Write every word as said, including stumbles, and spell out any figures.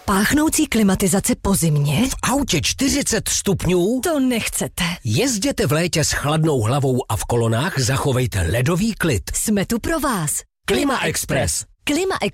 Páchnoucí klimatizace po zimě? V autě čtyřicet stupňů? To nechcete. Jezděte v létě s chladnou hlavou a v kolonách zachovejte ledový klid. Jsme tu pro vás. Klima Express. Klima